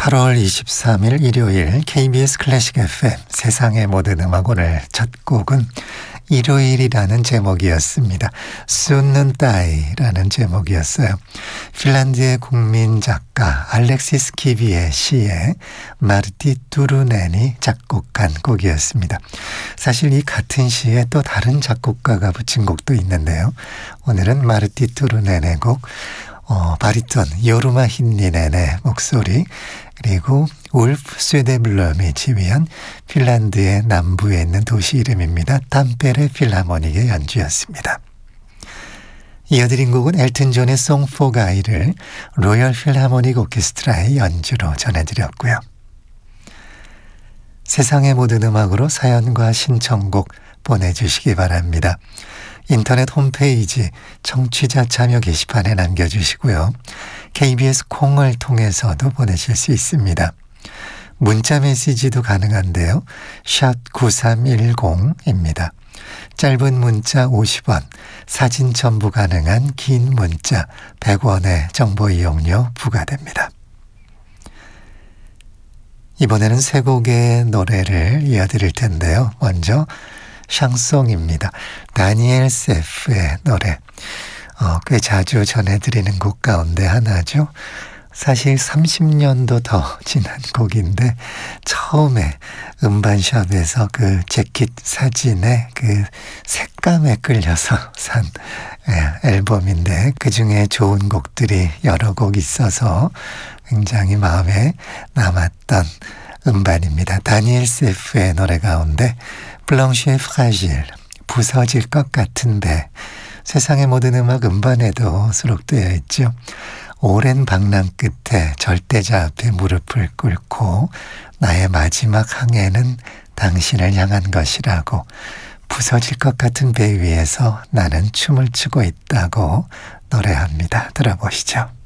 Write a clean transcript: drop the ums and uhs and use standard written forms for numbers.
8월 23일 일요일 KBS 클래식 FM 세상의 모든 음악 오늘 첫 곡은 일요일이라는 제목이었습니다. 쑤는따이라는 제목이었어요. 핀란드의 국민 작가 알렉시스 키비의 시에 마르티 투르넨이 작곡한 곡이었습니다. 사실 이 같은 시에 또 다른 작곡가가 붙인 곡도 있는데요. 오늘은 마르티 투르넨의 곡 바리톤 요르마 힌니넨의 목소리 그리고 울프 쇠데블럼이 지휘한 핀란드의 남부에 있는 도시 이름입니다. 담페레 필하모닉의 연주였습니다. 이어드린 곡은 엘튼 존의 Song for Guy를 로열 필하모닉 오케스트라의 연주로 전해드렸고요. 세상의 모든 음악으로 사연과 신청곡 보내주시기 바랍니다. 인터넷 홈페이지 청취자 참여 게시판에 남겨주시고요. KBS 콩을 통해서도 보내실 수 있습니다. 문자 메시지도 가능한데요. 샵 9310입니다. 짧은 문자 50원, 사진 첨부 가능한 긴 문자 100원의 정보 이용료 부과됩니다. 이번에는 세 곡의 노래를 이어드릴 텐데요. 먼저 샹송입니다. 다니엘 세프의 노래. 꽤 자주 전해드리는 곡 가운데 하나죠. 사실 30년도 더 지난 곡인데 처음에 음반샵에서 그 재킷 사진에 그 색감에 끌려서 산 앨범인데 그중에 좋은 곡들이 여러 곡 있어서 굉장히 마음에 남았던 음반입니다. 다니엘 세프의 노래 가운데 블랑시의 프라질, 부서질 것 같은데 세상의 모든 음악 음반에도 수록되어 있죠. 오랜 방랑 끝에 절대자 앞에 무릎을 꿇고 나의 마지막 항해는 당신을 향한 것이라고 부서질 것 같은 배 위에서 나는 춤을 추고 있다고 노래합니다. 들어보시죠.